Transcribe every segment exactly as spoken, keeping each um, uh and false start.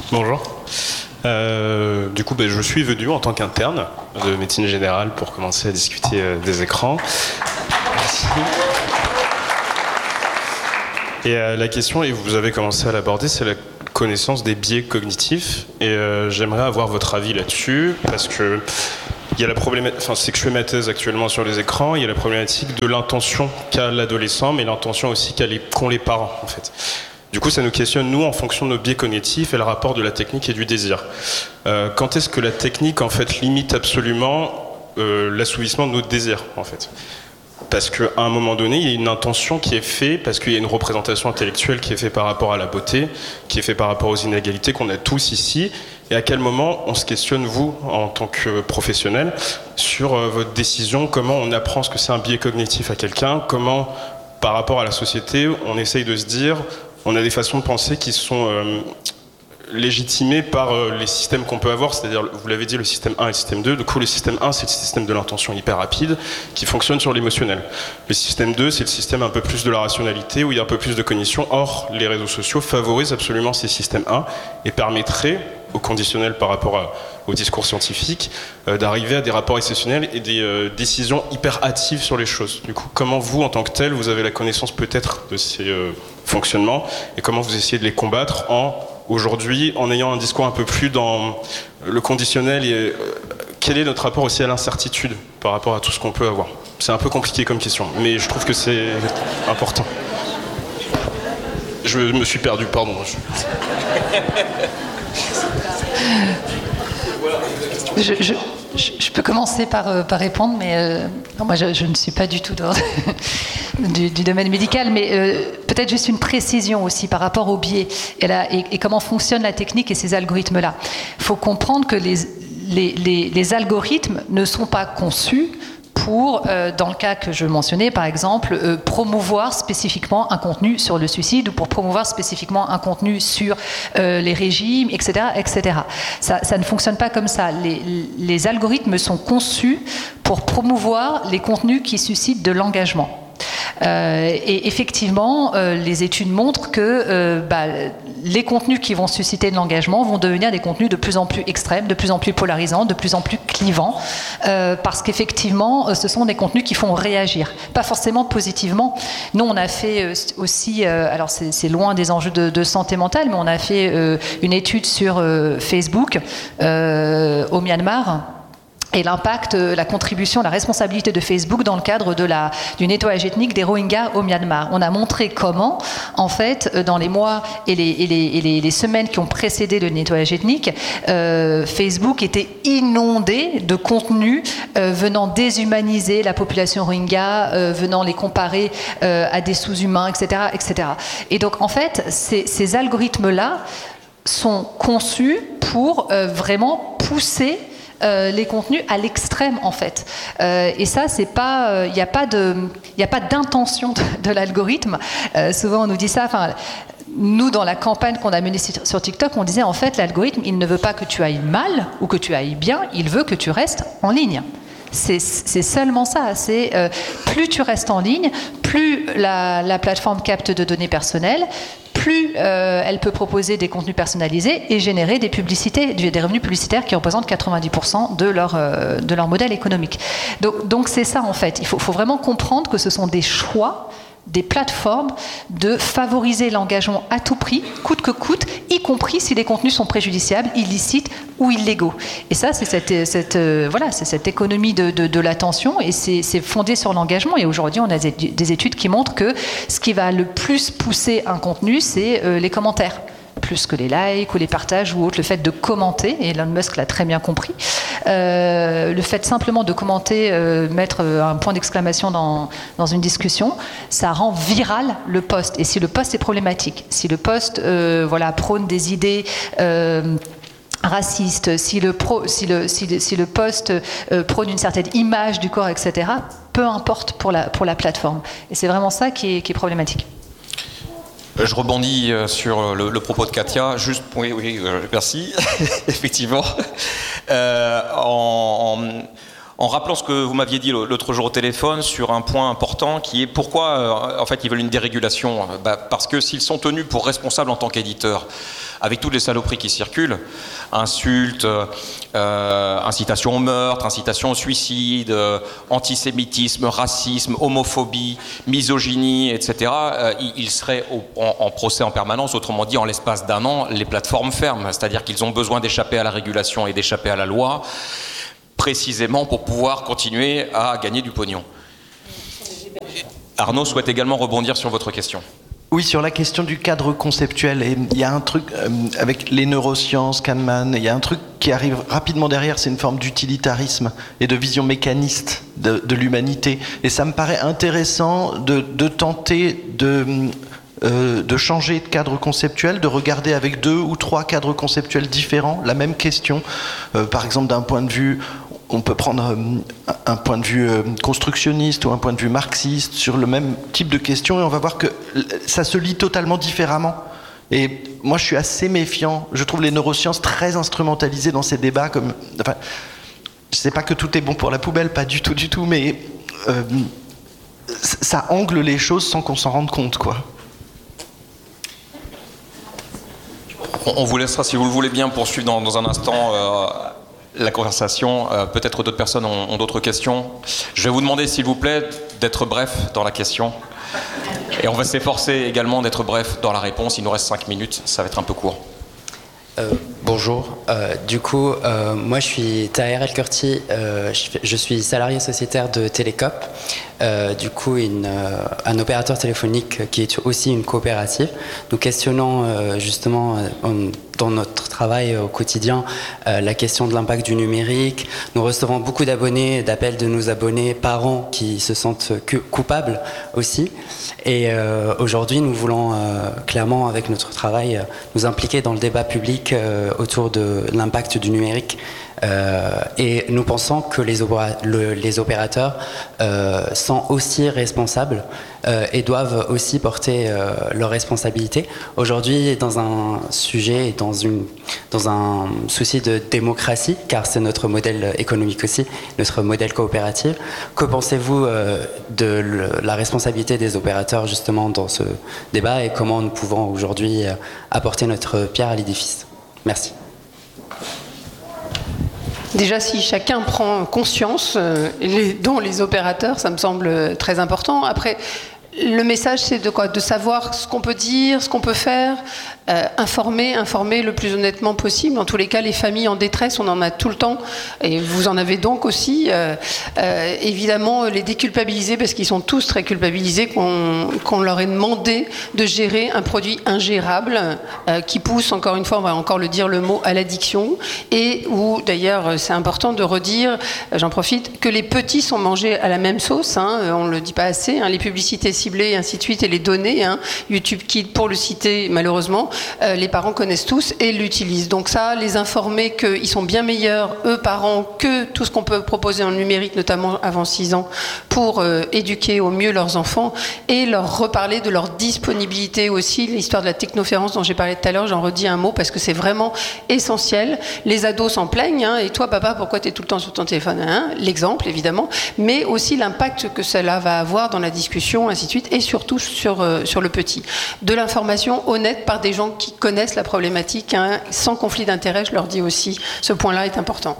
Bonjour. Euh, du coup, ben, je suis venu en tant qu'interne de médecine générale pour commencer à discuter euh, des écrans. Merci. Et euh, la question, et vous avez commencé à l'aborder, c'est la connaissance des biais cognitifs. Et euh, j'aimerais avoir votre avis là-dessus, parce que il y a la problématique, enfin, c'est que je fais ma thèse actuellement sur les écrans, il y a la problématique de l'intention qu'a l'adolescent, mais l'intention aussi qu'a les, qu'ont les parents, en fait. Du coup, ça nous questionne, nous, en fonction de nos biais cognitifs et le rapport de la technique et du désir. Euh, quand est-ce que la technique, en fait, limite absolument euh, l'assouvissement de nos désirs, en fait ? Parce qu'à un moment donné, il y a une intention qui est faite, parce qu'il y a une représentation intellectuelle qui est faite par rapport à la beauté, qui est faite par rapport aux inégalités qu'on a tous ici. Et à quel moment on se questionne, vous, en tant que professionnel, sur euh, votre décision, comment on apprend ce que c'est un biais cognitif à quelqu'un, comment, par rapport à la société, on essaye de se dire, on a des façons de penser qui sont euh, légitimées par euh, les systèmes qu'on peut avoir, c'est-à-dire, vous l'avez dit, le système un et le système deux. Du coup, le système un, c'est le système de l'intention hyper rapide, qui fonctionne sur l'émotionnel. Le système deux, c'est le système un peu plus de la rationalité, où il y a un peu plus de cognition. Or, les réseaux sociaux favorisent absolument ces systèmes un et permettraient, au conditionnel par rapport à, au discours scientifique, euh, d'arriver à des rapports exceptionnels et des euh, décisions hyper hâtives sur les choses. Du coup, comment vous, en tant que tel, vous avez la connaissance peut-être de ces euh, fonctionnements et comment vous essayez de les combattre en, aujourd'hui, en ayant un discours un peu plus dans le conditionnel et euh, quel est notre rapport aussi à l'incertitude par rapport à tout ce qu'on peut avoir ? C'est un peu compliqué comme question, mais je trouve que c'est important. Je me suis perdu, pardon. Je, je, je peux commencer par, euh, par répondre, mais euh, non, moi je, je ne suis pas du tout dans, du, du domaine médical, mais euh, peut-être juste une précision aussi par rapport au biais et, la, et, et comment fonctionne la technique et ces algorithmes-là. Il faut comprendre que les, les, les, les algorithmes ne sont pas conçus pour, euh, dans le cas que je mentionnais, par exemple, euh, promouvoir spécifiquement un contenu sur le suicide ou pour promouvoir spécifiquement un contenu sur euh, les régimes, et cetera, et cetera. Ça, ça ne fonctionne pas comme ça. Les, les algorithmes sont conçus pour promouvoir les contenus qui suscitent de l'engagement. Euh, et effectivement, euh, les études montrent que euh, bah, les contenus qui vont susciter de l'engagement vont devenir des contenus de plus en plus extrêmes, de plus en plus polarisants, de plus en plus clivants, euh, parce qu'effectivement, ce sont des contenus qui font réagir, pas forcément positivement. Nous, on a fait aussi, euh, alors c'est, c'est loin des enjeux de, de santé mentale, mais on a fait euh, une étude sur euh, Facebook euh, au Myanmar. Et l'impact, la contribution, la responsabilité de Facebook dans le cadre de la, du nettoyage ethnique des Rohingyas au Myanmar. On a montré comment, en fait, dans les mois et les, et les, et les, les semaines qui ont précédé le nettoyage ethnique, euh, Facebook était inondé de contenus euh, venant déshumaniser la population Rohingya, euh, venant les comparer euh, à des sous-humains, et cetera, et cetera. Et donc, en fait, ces, ces algorithmes-là sont conçus pour euh, vraiment pousser Euh, les contenus à l'extrême en fait. Euh, et ça, c'est pas, il euh, n'y a pas de, il n'y a pas d'intention de, de l'algorithme. Euh, souvent, on nous dit ça. Enfin, nous, dans la campagne qu'on a menée sur TikTok, on disait en fait, l'algorithme, il ne veut pas que tu ailles mal ou que tu ailles bien. Il veut que tu restes en ligne. C'est, c'est seulement ça. C'est euh, plus tu restes en ligne, plus la, la plateforme capte de données personnelles, plus euh, elle peut proposer des contenus personnalisés et générer des publicités, des revenus publicitaires qui représentent quatre-vingt-dix pour cent de leur, euh, de leur modèle économique. Donc, donc c'est ça en fait. Il faut, faut vraiment comprendre que ce sont des choix des plateformes de favoriser l'engagement à tout prix, coûte que coûte, y compris si les contenus sont préjudiciables, illicites ou illégaux. Et ça, c'est cette, cette, euh, voilà, c'est cette économie de, de, de l'attention et c'est, c'est fondé sur l'engagement. Et aujourd'hui, on a des, des études qui montrent que ce qui va le plus pousser un contenu, c'est euh, les commentaires. Plus que les likes ou les partages ou autres, le fait de commenter, et Elon Musk l'a très bien compris, euh, le fait simplement de commenter, euh, mettre un point d'exclamation dans, dans une discussion, ça rend viral le post. Et si le post est problématique, si le post euh, voilà, prône des idées euh, racistes, si le, pro, si le, si le, si le post euh, prône une certaine image du corps, et cetera, peu importe pour la, pour la plateforme. Et c'est vraiment ça qui est, qui est problématique. Je rebondis sur le, le propos de Katia, juste, oui, oui, merci, effectivement, euh, en, en, en rappelant ce que vous m'aviez dit l'autre jour au téléphone sur un point important qui est pourquoi, en fait, ils veulent une dérégulation. Bah, parce que s'ils sont tenus pour responsables en tant qu'éditeurs, avec toutes les saloperies qui circulent, insultes, euh, incitation au meurtre, incitation au suicide, euh, antisémitisme, racisme, homophobie, misogynie, et cetera, euh, ils seraient au, en, en procès en permanence. Autrement dit, en l'espace d'un an, les plateformes ferment. C'est-à-dire qu'ils ont besoin d'échapper à la régulation et d'échapper à la loi, précisément pour pouvoir continuer à gagner du pognon. Arnaud souhaite également rebondir sur votre question. Oui, sur la question du cadre conceptuel, et il y a un truc euh, avec les neurosciences, Kahneman, il y a un truc qui arrive rapidement derrière, c'est une forme d'utilitarisme et de vision mécaniste de, de l'humanité. Et ça me paraît intéressant de, de tenter de, euh, de changer de cadre conceptuel, de regarder avec deux ou trois cadres conceptuels différents la même question. Euh, par exemple, d'un point de vue... On peut prendre un point de vue constructionniste ou un point de vue marxiste sur le même type de question et on va voir que ça se lit totalement différemment. Et moi, je suis assez méfiant. Je trouve les neurosciences très instrumentalisées dans ces débats. Comme, enfin, je ne sais pas que tout est bon pour la poubelle, pas du tout, du tout, mais euh, ça angle les choses sans qu'on s'en rende compte, quoi. On vous laissera, si vous le voulez bien, poursuivre dans, dans un instant... Euh la conversation. Euh, peut-être d'autres personnes ont, ont d'autres questions. Je vais vous demander, s'il vous plaît, d'être bref dans la question. Et on va s'efforcer également d'être bref dans la réponse. Il nous reste cinq minutes, ça va être un peu court. Euh, bonjour. Euh, du coup, euh, moi je suis Taher El Kurti, euh, je, je suis salarié sociétaire de Télécop. Euh, du coup, une, euh, un opérateur téléphonique qui est aussi une coopérative. Nous questionnons euh, justement euh, dans notre travail au quotidien euh, la question de l'impact du numérique. Nous recevons beaucoup d'abonnés, d'appels de nos abonnés, parents qui se sentent coupables aussi. Et euh, aujourd'hui, nous voulons euh, clairement, avec notre travail, euh, nous impliquer dans le débat public euh, autour de l'impact du numérique. Euh, et nous pensons que les, opéra- le, les opérateurs euh, sont aussi responsables euh, et doivent aussi porter euh, leurs responsabilités. Aujourd'hui, dans un sujet, dans, une, dans un souci de démocratie, car c'est notre modèle économique aussi, notre modèle coopératif, que pensez-vous euh, de le, la responsabilité des opérateurs justement dans ce débat et comment nous pouvons aujourd'hui euh, apporter notre pierre à l'édifice? Merci. Déjà, si chacun prend conscience, euh, les, dont les opérateurs, ça me semble très important. Après, le message, c'est de quoi? De savoir ce qu'on peut dire, ce qu'on peut faire, euh, informer, informer le plus honnêtement possible. En tous les cas, les familles en détresse, on en a tout le temps, et vous en avez donc aussi. Euh, euh, évidemment, les déculpabiliser, parce qu'ils sont tous très culpabilisés, qu'on qu'on leur ait demandé de gérer un produit ingérable, euh, qui pousse, encore une fois, on va encore le dire, le mot, à l'addiction, et où, d'ailleurs, c'est important de redire, j'en profite, que les petits sont mangés à la même sauce, hein, on ne le dit pas assez, hein, les publicités ciblées, et ainsi de suite, et les données, hein, YouTube Kids, pour le citer, malheureusement, euh, les parents connaissent tous et l'utilisent. Donc ça, les informer qu'ils sont bien meilleurs, eux, parents, que tout ce qu'on peut proposer en numérique, notamment avant six ans, pour euh, éduquer au mieux leurs enfants, et leur reparler de leur disponibilité aussi. L'histoire de la technoférence dont j'ai parlé tout à l'heure, j'en redis un mot, parce que c'est vraiment essentiel. Les ados s'en plaignent, hein, et toi, papa, pourquoi tu es tout le temps sur ton téléphone, hein? L'exemple, évidemment, mais aussi l'impact que cela va avoir dans la discussion, ainsi de suite, et surtout sur, euh, sur le petit. De l'information honnête par des gens qui connaissent la problématique, hein, sans conflit d'intérêt, je leur dis aussi, ce point-là est important.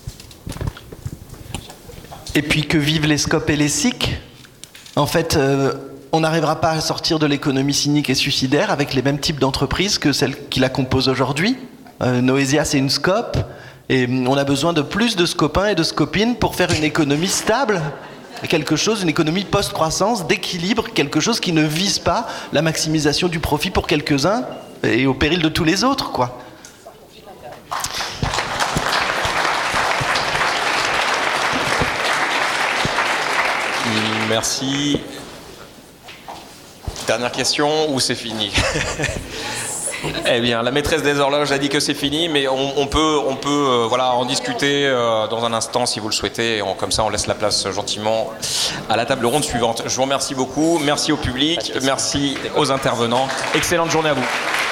Et puis que vivent les scopes et les S I C. En fait, euh, on n'arrivera pas à sortir de l'économie cynique et suicidaire avec les mêmes types d'entreprises que celles qui la composent aujourd'hui. Euh, Noesia, c'est une scope, et on a besoin de plus de scopins et de scopines pour faire une économie stable. Quelque chose, une économie post-croissance, d'équilibre, quelque chose qui ne vise pas la maximisation du profit pour quelques-uns et au péril de tous les autres, quoi. Merci. Dernière question ou c'est fini? Eh bien, la maîtresse des horloges a dit que c'est fini, mais on, on peut, on peut euh, voilà, en discuter euh, dans un instant si vous le souhaitez. On, comme ça, on laisse la place gentiment à la table ronde suivante. Je vous remercie beaucoup. Merci au public. Merci aux intervenants. Excellente journée à vous.